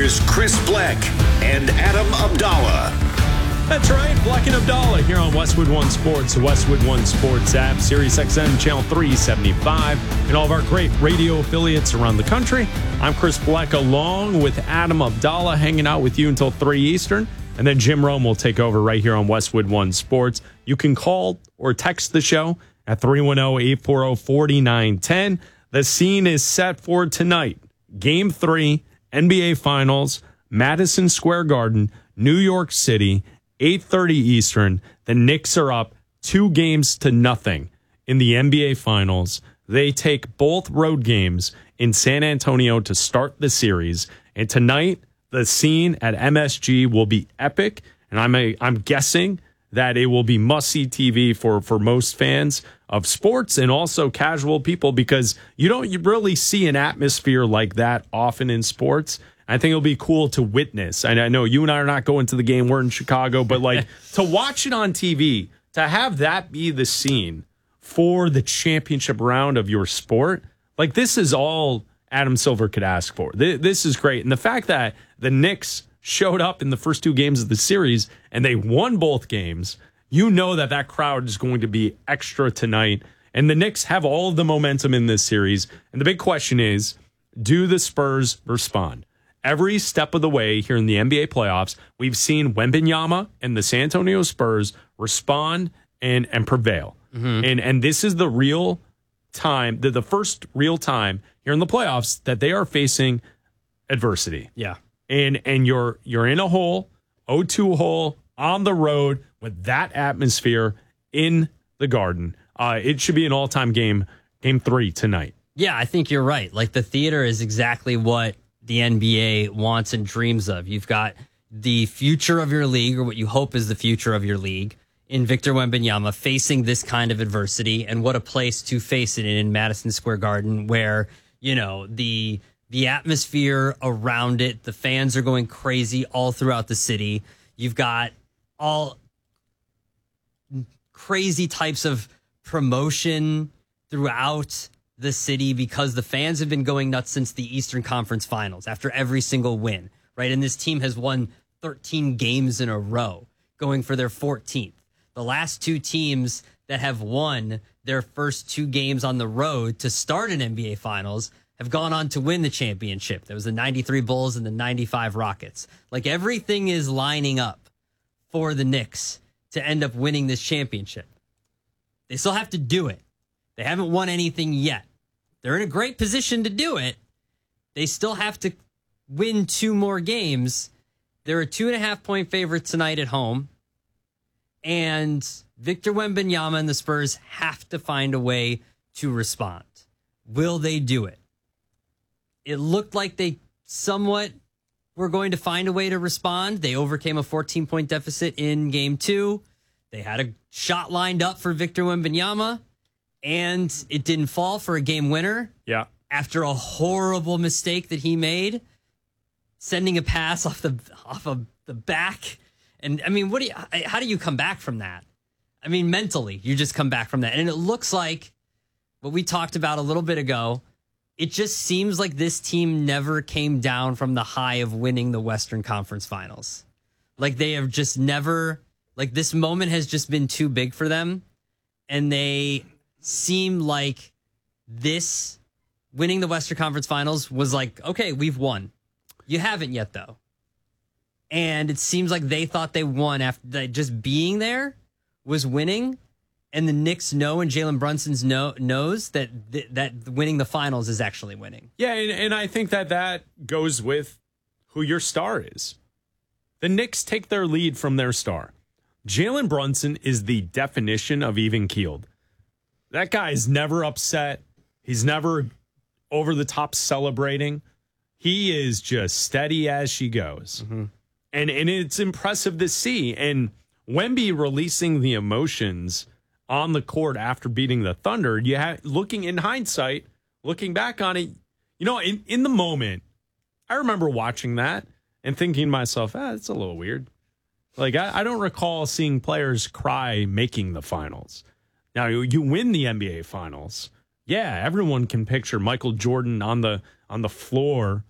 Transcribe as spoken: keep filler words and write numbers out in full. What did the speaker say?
Here's Chris Bleck and Adam Abdallah. That's right, Bleck and Abdallah here on Westwood One Sports, the Westwood One Sports app, Sirius X M Channel three seventy-five, and all of our great radio affiliates around the country. I'm Chris Bleck along with Adam Abdallah, hanging out with you until three Eastern, and then Jim Rome will take over right here on Westwood One Sports. You can call or text the show at three one zero, eight four zero, four nine one zero. The scene is set for tonight. Game three, N B A Finals, Madison Square Garden, New York City, eight thirty Eastern. The Knicks are up two games to nothing in the N B A Finals. They take both road games in San Antonio to start the series. And tonight, the scene at M S G will be epic. And I'm a, I'm guessing that it will be must-see T V for, for most fans of sports and also casual people, because you don't really see an atmosphere like that often in sports. I think it'll be cool to witness. And I know you and I are not going to the game. We're in Chicago. But, like, to watch it on T V, to have that be the scene for the championship round of your sport, like, this is all Adam Silver could ask for. This is great. And the fact that the Knicks showed up in the first two games of the series and they won both games, you know that that crowd is going to be extra tonight. And the Knicks have all of the momentum in this series. And the big question is, do the Spurs respond? Every step of the way here in the N B A playoffs, we've seen Wembanyama and the San Antonio Spurs respond and, and prevail. Mm-hmm. And and this is the real time, the, the first real time here in the playoffs that they are facing adversity. Yeah. And and you're you're in a hole, oh two hole, on the road with that atmosphere in the Garden. Uh, it should be an all-time game, game three tonight. Yeah, I think you're right. Like, the theater is exactly what the N B A wants and dreams of. You've got the future of your league, or what you hope is the future of your league, in Victor Wembanyama facing this kind of adversity. And what a place to face it in, in Madison Square Garden, where, you know, the the atmosphere around it, the fans are going crazy all throughout the city. You've got all crazy types of promotion throughout the city because the fans have been going nuts since the Eastern Conference Finals after every single win, right? And this team has won thirteen games in a row, going for their fourteenth. The last two teams that have won their first two games on the road to start an N B A Finals have gone on to win the championship. There was the ninety-three Bulls and the ninety-five Rockets. Like, everything is lining up for the Knicks to end up winning this championship. They still have to do it. They haven't won anything yet. They're in a great position to do it. They still have to win two more games. They're a two and a half point favorite tonight at home. And Victor Wembanyama and the Spurs have to find a way to respond. Will they do it? It looked like they somewhat were going to find a way to respond. They overcame a fourteen point deficit in game two. They had a shot lined up for Victor Wembanyama, and it didn't fall for a game winner. Yeah. After a horrible mistake that he made, sending a pass off the off of the back. And I mean, what do you, how do you come back from that? I mean, mentally, you just come back from that. And it looks like what we talked about a little bit ago. It just seems like this team never came down from the high of winning the Western Conference Finals. Like, they have just never, like, this moment has just been too big for them. And they seem like this winning the Western Conference Finals was like, okay, we've won. You haven't yet, though. And it seems like they thought they won after that. Just being there was winning. And the Knicks know, and Jalen Brunson's know, knows that th- that winning the finals is actually winning. Yeah, and, and I think that that goes with who your star is. The Knicks take their lead from their star. Jalen Brunson is the definition of even-keeled. That guy is never upset. He's never over the top celebrating. He is just steady as she goes. Mm-hmm. And, and it's impressive to see. And Wemby releasing the emotions on the court after beating the Thunder, you have, looking in hindsight, looking back on it, you know, in, in the moment, I remember watching that and thinking to myself, ah, it's a little weird. Like, I, I don't recall seeing players cry making the finals. Now, you, you win the N B A Finals. Yeah, everyone can picture Michael Jordan on the on the floor